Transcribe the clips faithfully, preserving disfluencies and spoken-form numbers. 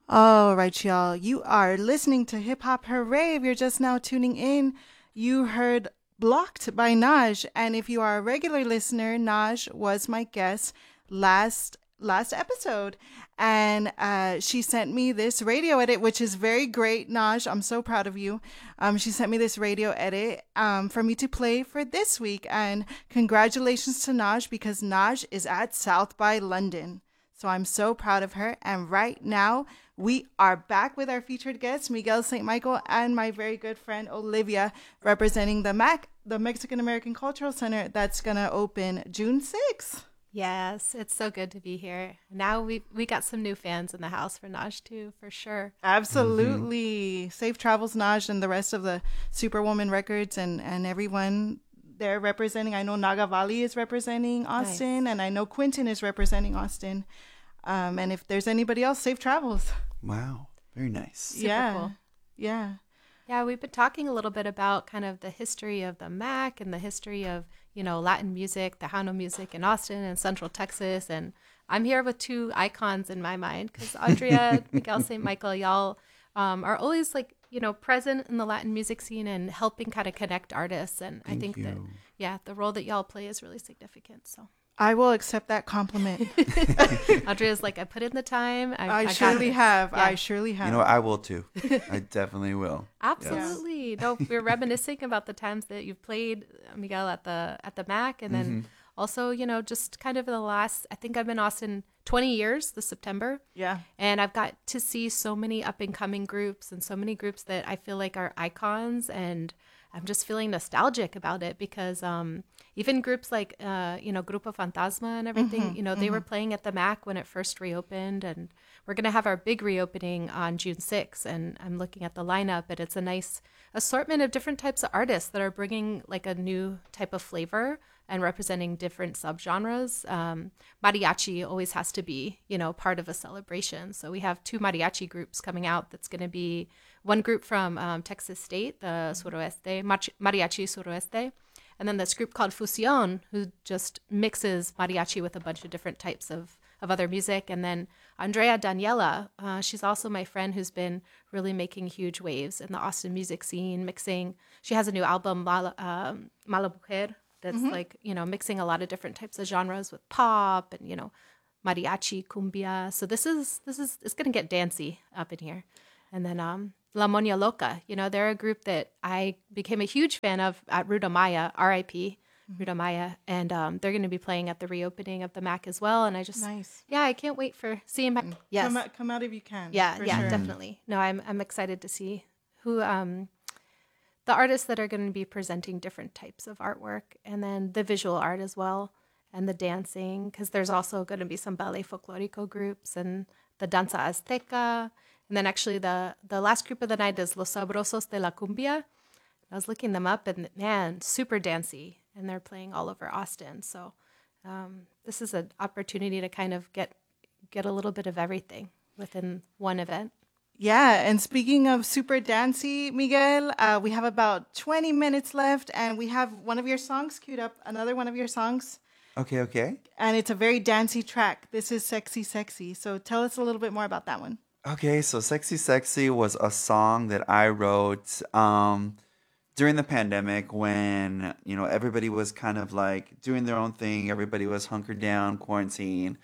All right, y'all. You are listening to Hip Hop Hooray. If you're just now tuning in, you heard Blocked by Naj. And if you are a regular listener, Naj was my guest last last episode. And uh, she sent me this radio edit, which is very great, Naj. I'm so proud of you. Um, she sent me this radio edit um, for me to play for this week. And congratulations to Naj because Naj is at South by London. So I'm so proud of her. And right now, we are back with our featured guest, Miguel Saint Michael, and my very good friend Olivia, representing the M A C, the Mexican American Cultural Center, that's going to open June sixth. Yes, it's so good to be here. Now we we got some new fans in the house for Naj too, for sure. Absolutely. Mm-hmm. Safe travels, Naj, and the rest of the Superwoman Records and, and everyone they're representing. I know Naga Valley is representing Austin, nice. And I know Quentin is representing Austin. Um, and if there's anybody else, safe travels. Wow. Very nice. Super yeah. cool. Yeah. Yeah, we've been talking a little bit about kind of the history of the M A C and the history of, you know, Latin music, Tejano music in Austin and Central Texas. And I'm here with two icons in my mind because Andrea, Miguel Saint Michael, y'all um, are always like, you know, present in the Latin music scene and helping kind of connect artists. And Thank I think you. that, yeah, the role that y'all play is really significant. So I will accept that compliment. Andrea's like, I put in the time. I, I, I surely have. Yeah. I surely have. You know, I will too. I definitely will. Absolutely. Yes. No, we're reminiscing about the times that you've played, Miguel, at the at the M A C, and then mm-hmm. also, you know, just kind of the last. I think I've been in Austin twenty years this September. Yeah. And I've got to see so many up and coming groups and so many groups that I feel like are icons, and I'm just feeling nostalgic about it because um, even groups like, uh, you know, Grupo Fantasma and everything, mm-hmm, you know, they mm-hmm. were playing at the M A C when it first reopened. And we're going to have our big reopening on June sixth. And I'm looking at the lineup, and it's a nice assortment of different types of artists that are bringing like a new type of flavor and representing different subgenres. Um, mariachi always has to be, you know, part of a celebration. So we have two mariachi groups coming out. That's going to be one group from um, Texas State, the Suroeste, Mariachi Suroeste, and then this group called Fusion, who just mixes mariachi with a bunch of different types of, of other music. And then Andrea Daniela, uh, she's also my friend who's been really making huge waves in the Austin music scene, mixing. She has a new album, Mala, um, Mala Mujer, that's mm-hmm. like, you know, mixing a lot of different types of genres with pop and, you know, mariachi, cumbia. So this is, this is, it's going to get dancey up in here. And then um, La Moña Loca, you know, they're a group that I became a huge fan of at Ruta Maya, R I P, mm-hmm. Ruta Maya. And um, they're going to be playing at the reopening of the M A C as well. And I just, nice. yeah, I can't wait for seeing my, yes. Come out, come out if you can. Yeah, yeah, sure. definitely. No, I'm I'm excited to see who, um, the artists that are going to be presenting different types of artwork, and then the visual art as well, and the dancing, because there's also going to be some ballet folklorico groups and the danza azteca. And then actually the, the last group of the night is Los Sabrosos de la Cumbia. I was looking them up, and man, super dancey, and they're playing all over Austin. So um, this is an opportunity to kind of get get a little bit of everything within one event. Yeah, and speaking of super dancey, Miguel, uh, we have about twenty minutes left, and we have one of your songs queued up, another one of your songs. Okay, okay. And it's a very dancey track. This is Sexy Sexy. So tell us a little bit more about that one. Okay, so Sexy Sexy was a song that I wrote um, during the pandemic when, you know, everybody was kind of like doing their own thing. Everybody was hunkered down, quarantine.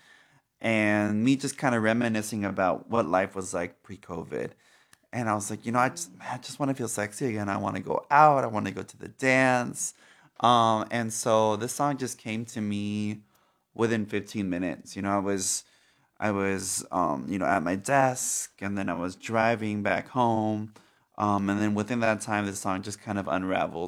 And me just kind of reminiscing about what life was like pre-COVID. And I was like, you know, I just, man, I just want to feel sexy again. I want to go out. I want to go to the dance. Um, and so this song just came to me within fifteen minutes. You know, I was... I was, um, you know, at my desk, and then I was driving back home, um, and then within that time, the song just kind of unraveled.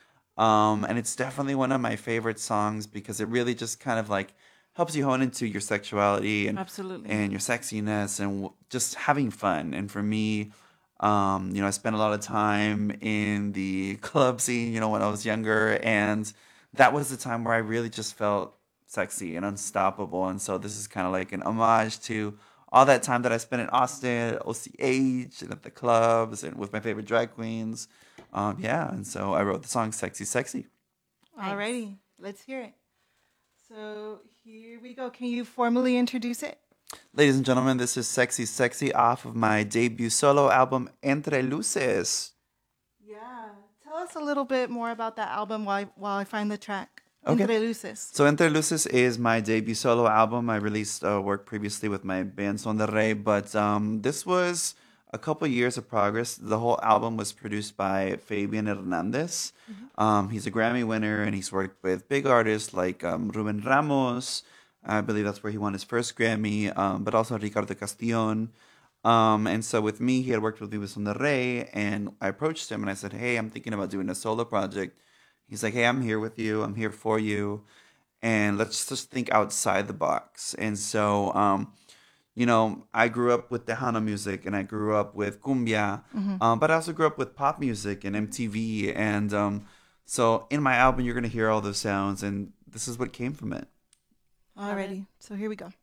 Um, and it's definitely one of my favorite songs because it really just kind of like helps you hone into your sexuality and absolutely and your sexiness and w- just having fun. And for me, um, you know, I spent a lot of time in the club scene, you know, when I was younger, and that was the time where I really just felt sexy and unstoppable. And so this is kind of like an homage to all that time that I spent in Austin, at O C H, and at the clubs, and with my favorite drag queens. Um, yeah, and so I wrote the song Sexy Sexy. Nice. Alrighty, let's hear it. So here we go. Can you formally introduce it? Ladies and gentlemen, this is Sexy Sexy off of my debut solo album, Entre Luces. Yeah. Tell us a little bit more about that album while, while I find the track. Okay. Entre Luces. So Entre Luces is my debut solo album. I released uh, work previously with my band Son de Rey, but um, this was a couple years of progress. The whole album was produced by Fabian Hernandez. Mm-hmm. Um, he's a Grammy winner, and he's worked with big artists like um, Ruben Ramos. I believe that's where he won his first Grammy, um, but also Ricardo Castillon. Um, and so with me, he had worked with me with Son de Rey, and I approached him and I said, hey, I'm thinking about doing a solo project. He's like, hey, I'm here with you. I'm here for you. And let's just think outside the box. And so, um, you know, I grew up with Tejano music and I grew up with cumbia, mm-hmm. um, but I also grew up with pop music and M T V. And um, so in my album, you're going to hear all those sounds. And this is what came from it. Alrighty. So here we go.